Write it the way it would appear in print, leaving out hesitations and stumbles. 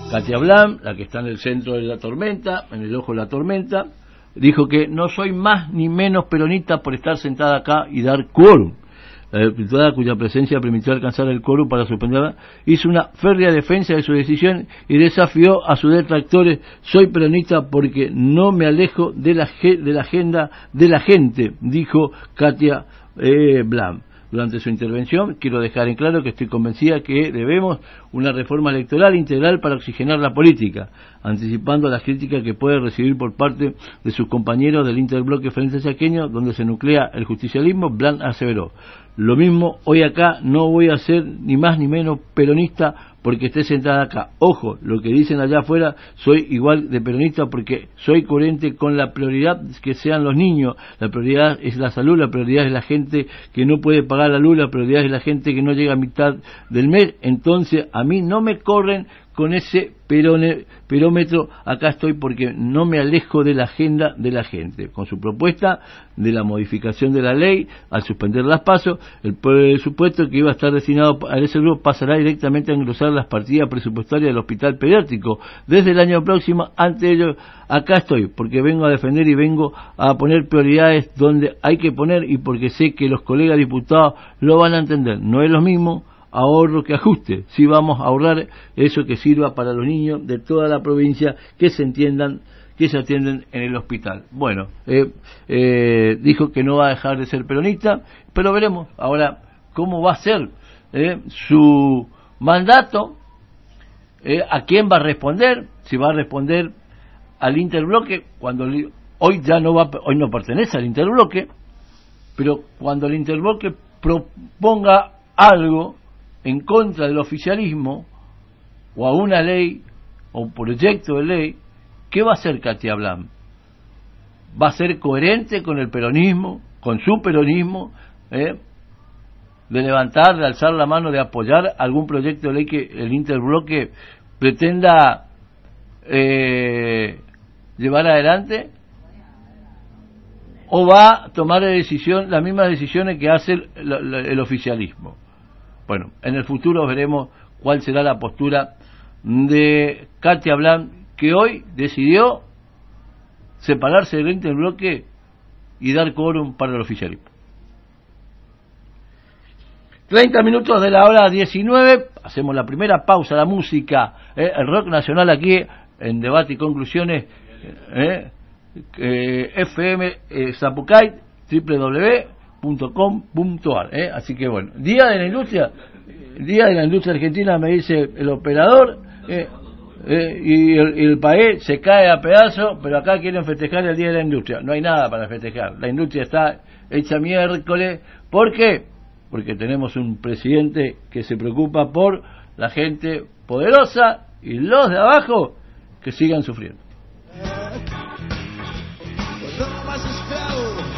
Katia Blam, la que está en el centro de la tormenta, en el ojo de la tormenta, dijo que no soy más ni menos peronista por estar sentada acá y dar quórum. La diputada, cuya presencia permitió alcanzar el quórum para suspenderla, hizo una férrea defensa de su decisión y desafió a sus detractores: soy peronista porque no me alejo de la agenda de la gente, dijo Katia Blam. Durante su intervención, quiero dejar en claro que estoy convencida que debemos una reforma electoral integral para oxigenar la política, anticipando las críticas que puede recibir por parte de sus compañeros del interbloque Frente Chaqueño, donde se nuclea el justicialismo. Blan aseveró: lo mismo hoy acá, no voy a ser ni más ni menos peronista porque esté sentada acá. Ojo, lo que dicen allá afuera, soy igual de peronista porque soy coherente con la prioridad que sean los niños. La prioridad es la salud, la prioridad es la gente que no puede pagar la luz, la prioridad es la gente que no llega a mitad del mes. Entonces, a mí no me corren con ese perómetro, acá estoy porque no me alejo de la agenda de la gente. Con su propuesta de la modificación de la ley, al suspender las PASO, el presupuesto que iba a estar destinado a ese grupo pasará directamente a engrosar las partidas presupuestarias del hospital pediátrico desde el año próximo. Ante ello, acá estoy porque vengo a defender y vengo a poner prioridades donde hay que poner, y porque sé que los colegas diputados lo van a entender. No es lo mismo ahorro que ajuste. Si vamos a ahorrar eso que sirva para los niños de toda la provincia que se atiendan en el hospital. Bueno, dijo que no va a dejar de ser peronista, pero veremos ahora cómo va a ser su mandato, a quién va a responder, si va a responder al interbloque, cuando hoy no pertenece al interbloque, pero cuando el interbloque proponga algo en contra del oficialismo, o a una ley, o un proyecto de ley, ¿qué va a hacer Katia Blam? ¿Va a ser coherente con el peronismo, con su peronismo, de levantar, de alzar la mano, de apoyar algún proyecto de ley que el interbloque pretenda llevar adelante? ¿O va a tomar las mismas decisiones que hace el oficialismo? Bueno, en el futuro veremos cuál será la postura de Katia Blam, que hoy decidió separarse del interbloque y dar quórum para el oficialismo. 30 minutos de la hora 19, hacemos la primera pausa, la música, el rock nacional aquí en Debate y Conclusiones, FM Zapucay, www.com.ar, así que bueno, Día de la Industria Argentina, me dice el operador, y el país se cae a pedazos, pero acá quieren festejar el Día de la Industria. No hay nada para festejar, la industria está hecha miércoles. ¿Por qué? Porque tenemos un presidente que se preocupa por la gente poderosa y los de abajo que sigan sufriendo.